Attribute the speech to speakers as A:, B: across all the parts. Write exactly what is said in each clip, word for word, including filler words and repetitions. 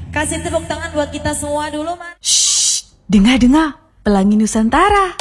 A: Kasih tepuk tangan buat kita semua dulu, Man.
B: Shh, dengar-dengar, Pelangi Nusantara.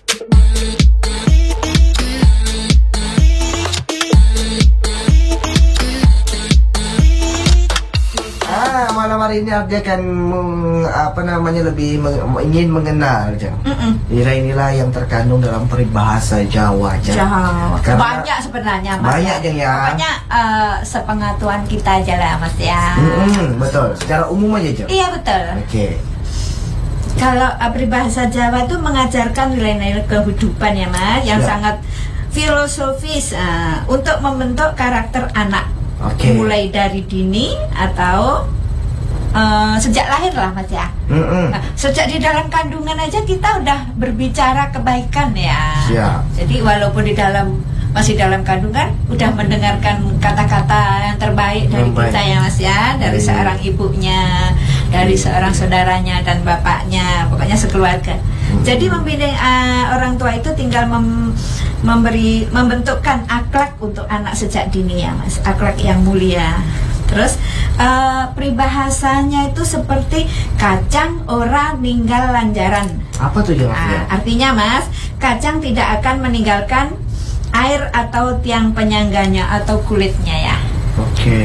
C: Ah, malam hari ini dia akan meng, apa namanya lebih meng, ingin mengenal Jang. Nilai-nilai yang terkandung dalam peribahasa Jawa Jang.
D: Jawa.
C: Karena
D: Banyak sebenarnya Mas.
C: banyak Jang ya.
D: Pokoknya uh, sepengetahuan kita aja lah Mas ya.
C: Mm-mm, betul. Secara umum aja Jang.
D: Iya betul.
C: Oke. Okay.
D: Kalau uh, peribahasa Jawa itu mengajarkan nilai-nilai kehidupan ya Mas, yang
C: Ya.
D: sangat filosofis uh, untuk membentuk karakter anak.
C: Oke.
D: Mulai dari dini atau uh, sejak lahir lah Mas ya.
C: Mm-mm.
D: Nah, sejak di dalam kandungan aja kita udah berbicara kebaikan ya.
C: Siap.
D: Jadi walaupun di dalam masih dalam kandungan udah mendengarkan kata-kata yang terbaik dari
C: Yang baik.
D: kita ya Mas ya, dari
C: Baik.
D: seorang ibunya, dari seorang saudaranya dan bapaknya, pokoknya sekeluarga.
C: Hmm.
D: Jadi membimbing uh, orang tua itu tinggal mem- memberi membentukkan akhlak untuk anak sejak dini ya Mas, akhlak yang mulia. Terus uh, peribahasanya itu seperti kacang ora ninggal lanjaran.
C: Apa tuh Jang?
D: Nah, artinya Mas, kacang tidak akan meninggalkan air atau tiang penyangganya atau kulitnya ya.
C: Oke.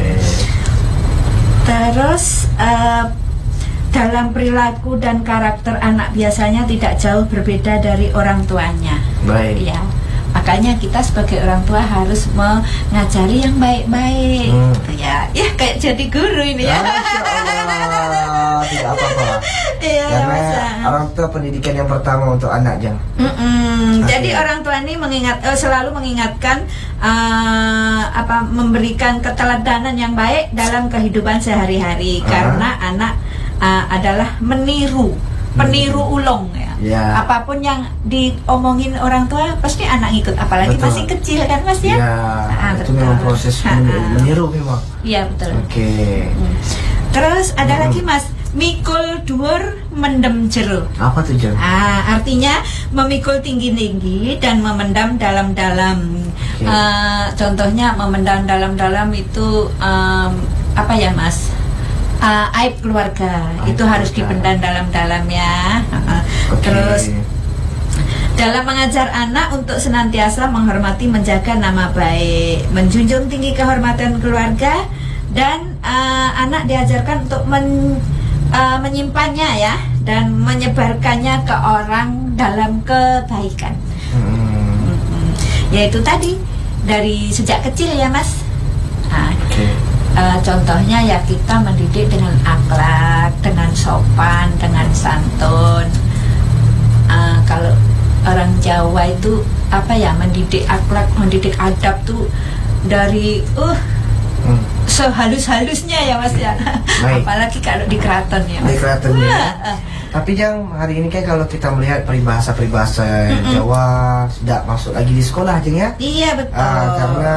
D: Terus uh, dalam perilaku dan karakter anak biasanya tidak jauh berbeda dari orang tuanya.
C: Baik.
D: Ya, makanya kita sebagai orang tua harus mengajari yang baik-baik.
C: Hmm.
D: Gitu ya, ya kayak jadi guru ini ya.
C: Masya Allah, tidak apa-apa.
D: Iya,
C: Karena
D: Mas.
C: orang tua pendidikan yang pertama untuk anak Jang.
D: Mm-mm.
C: Oke.
D: Jadi orang tua ini mengingat, eh, selalu mengingatkan uh, apa memberikan keteladanan yang baik dalam kehidupan sehari-hari.
C: Ah.
D: Karena anak uh, adalah meniru, peniru ulung ya.
C: Ya.
D: Apapun yang diomongin orang tua pasti anak ngikut. Apalagi
C: Betul.
D: masih kecil kan Mas ya?
C: Ya,
D: Ah,
C: itu
D: betul.
C: memang proses
D: Ah,
C: men-
D: ah.
C: meniru memang.
D: Iya betul.
C: Oke.
D: Hmm. Terus ada
C: Hmm.
D: lagi Mas, mikul dhuwur mendem jero.
C: Apa tuh Jang?
D: Ah, artinya memikul tinggi-tinggi dan memendam dalam-dalam.
C: Oke.
D: Eh, contohnya memendam dalam-dalam itu em, apa ya Mas? Ah, aib keluarga
C: Aib
D: itu harus
C: keluarga.
D: dipendam dalam-dalam ya. Ah,
C: Oke.
D: Terus dalam mengajar anak untuk senantiasa menghormati, menjaga nama baik, menjunjung tinggi kehormatan keluarga, dan eh, anak diajarkan untuk men, eh, menyimpannya ya, dan menyebarkannya ke orang dalam kebaikan.
C: Hmm.
D: Mm-mm. Yaitu tadi dari sejak kecil ya Mas. Nah,
C: Oke.
D: eh, contohnya ya kita mendidik dengan akhlak, dengan sopan, dengan santun. Eh, kalau orang Jawa itu apa ya, mendidik akhlak, mendidik adab tuh dari uh
C: Hmm.
D: sehalus-halusnya ya Mas ya.
C: Baik.
D: Apalagi kalau di keraton ya Mas.
C: Di keraton ya.
D: Wah, eh.
C: Tapi Jang, hari ini kan kalau kita melihat peribahasa-peribahasa Jawa sudah masuk lagi di sekolah Jang ya.
D: Iya betul.
C: Ah, karena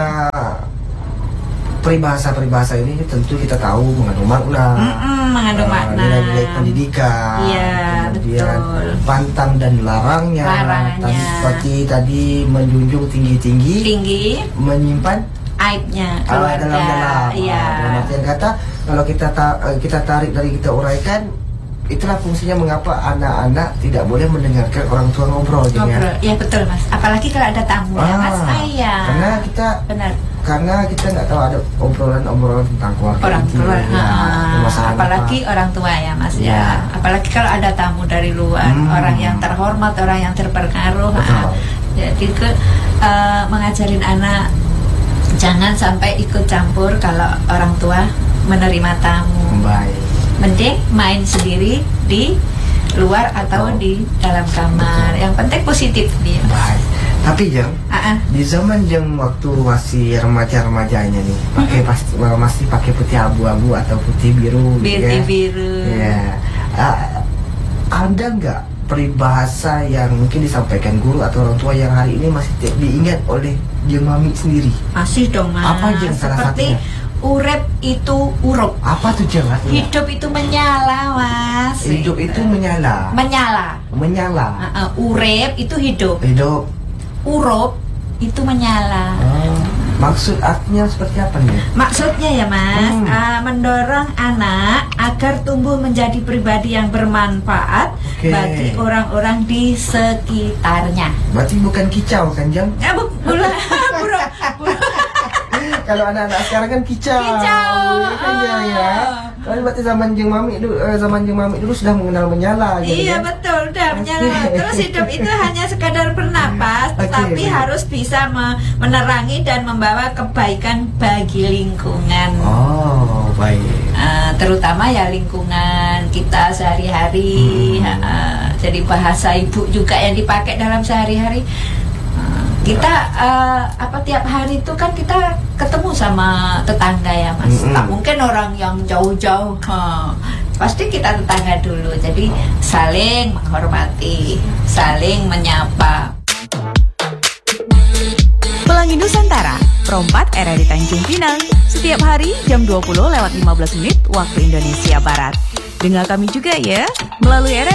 C: peribahasa-peribahasa ini tentu kita tahu mengandung makna,
D: Mm-mm, mengandung
C: ah,
D: makna.
C: nilai-nilai pendidikan,
D: Iya,
C: kemudian
D: betul.
C: pantang dan larangnya,
D: Larangannya.
C: tadi seperti tadi menjunjung tinggi-tinggi,
D: Tinggi
C: menyimpan
D: aibnya
C: ah,
D: keluarga.
C: dalam-dalam.
D: Iya.
C: Ah, dalam artian kata, kalau kita ta- eh, kita tarik dari kita uraikan, itulah fungsinya mengapa anak-anak tidak boleh mendengarkan orang tua ngobrol, Jang, ya.
D: Ngobrol. Ya betul Mas. Apalagi kalau ada tamu ya Mas.
C: Ah,
D: Ah, iya.
C: Karena kita
D: Benar.
C: karena kita nggak tahu ada obrolan-obrolan tentang keluarga
D: Orang
C: itu,
D: tua,
C: ya,
D: ah,
C: permasalahan
D: apalagi
C: apa.
D: orang tua ya Mas
C: Ya.
D: ya. Apalagi kalau ada tamu dari luar,
C: Hmm.
D: orang yang terhormat, orang yang terpengaruh.
C: Betul.
D: ah. Jadi ke eh, mengajarin anak jangan sampai ikut campur kalau orang tua menerima tamu.
C: Baik.
D: Mending main sendiri di luar atau
C: Betul.
D: di dalam kamar.
C: Betul.
D: Yang penting positif dia.
C: Baik. Tapi Jang,
D: Ah, ah.
C: di zaman Jang waktu masih remaja-remajanya nih, pakai pasti masih pakai putih abu-abu atau putih biru, gitu
D: Biru
C: ya.
D: biru.
C: Ya. Ah, ada nggak peribahasa yang mungkin disampaikan guru atau orang tua yang hari ini masih ti- diingat oleh Jeng Mami sendiri?
D: Masih dong Mas.
C: Apa, Jeng, salah
D: Seperti
C: satunya?
D: urep itu urup.
C: Apa tuh Jeng artinya?
D: Hidup itu menyala Mas.
C: Hidup itu menyala.
D: menyala.
C: Menyala.
D: Ah, ah. Urep itu hidup.
C: Hidup.
D: Urup itu menyala.
C: Oh. Maksud artinya seperti apa nih?
D: Maksudnya ya Mas,
C: Hmm.
D: uh, mendorong anak agar tumbuh menjadi pribadi yang bermanfaat
C: Oke.
D: bagi orang-orang di sekitarnya.
C: Berarti bukan kicau kan, Jang?
D: Ya, bu, bula, bura, bura.
C: Kalau anak-anak sekarang kan kicau.
D: Kicau.
C: Iya kan, Jang, ya.
D: Oh.
C: Kalau berarti zaman Jeng Mami dulu, eh, zaman Jeng Mami dulu sudah mengenal menyala gitu
D: Iya
C: kan?
D: betul, udah menyala.
C: Oke.
D: Terus hidup itu hanya sekadar bernapas,
C: Oke,
D: tetapi
C: baik.
D: harus bisa me- menerangi dan membawa kebaikan bagi lingkungan.
C: Oh, baik.
D: Uh, terutama ya lingkungan kita sehari-hari.
C: Hmm.
D: Uh, jadi bahasa ibu juga yang dipakai dalam sehari-hari. Uh, kita uh, apa tiap hari itu kan kita ketemu sama tetangga ya Mas.
C: Mm-mm.
D: Tak mungkin orang yang jauh-jauh. Uh, pasti kita tetangga dulu. Jadi saling menghormati, saling menyapa.
B: Pelangi Nusantara, Perompat era di Tanjung Pinang. Setiap hari jam dua puluh lewat lima belas menit waktu Indonesia Barat. Dengar kami juga ya melalui R R